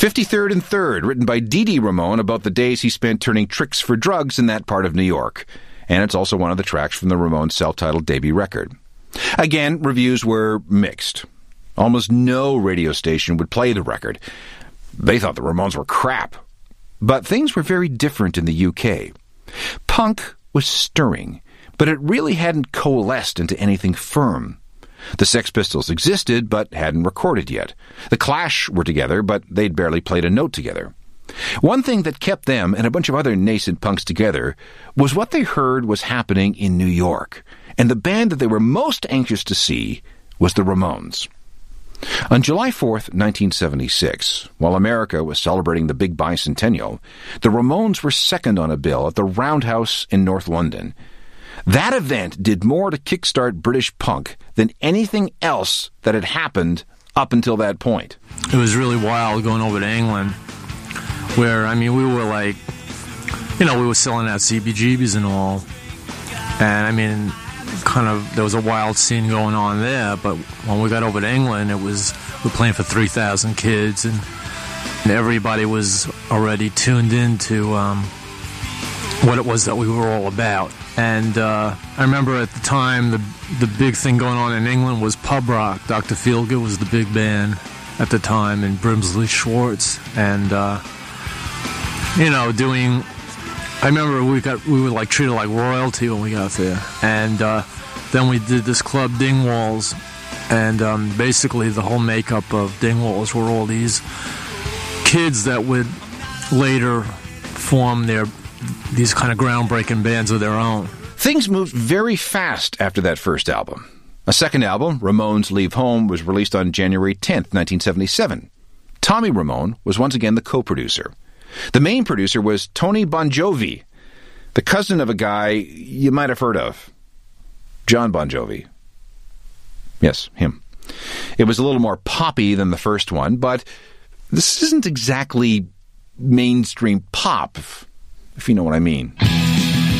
53rd and 3rd, written by Dee Ramone about the days he spent turning tricks for drugs in that part of New York. And it's also one of the tracks from the Ramones' self-titled debut record. Again, reviews were mixed. Almost no radio station would play the record. They thought the Ramones were crap. But things were very different in the UK. Punk was stirring, but it really hadn't coalesced into anything firm. The Sex Pistols existed, but hadn't recorded yet. The Clash were together, but they'd barely played a note together. One thing that kept them and a bunch of other nascent punks together was what they heard was happening in New York, and the band that they were most anxious to see was the Ramones. On July 4th, 1976, while America was celebrating the big bicentennial, the Ramones were second on a bill at the Roundhouse in North London. That event did more to kickstart British punk than anything else that had happened up until that point. It was really wild going over to England, where, we were like, we were selling out CBGBs and all. And, there was a wild scene going on there, but when we got over to England, we were playing for 3,000 kids, and everybody was already tuned into what it was that we were all about. And I remember at the time, the big thing going on in England was pub rock. Dr. Feelgood was the big band at the time, and Brimsley Schwartz. And, doing... I remember we were like treated like royalty when we got there. And then we did this club, Dingwalls. And basically the whole makeup of Dingwalls were all these kids that would later form these kind of groundbreaking bands of their own. Things moved very fast after that first album. A second album, Ramones Leave Home, was released on January 10th, 1977. Tommy Ramone was once again the co-producer. The main producer was Tony Bon Jovi, the cousin of a guy you might have heard of, John Bon Jovi. Yes, him. It was a little more poppy than the first one, but this isn't exactly mainstream pop, if you know what I mean.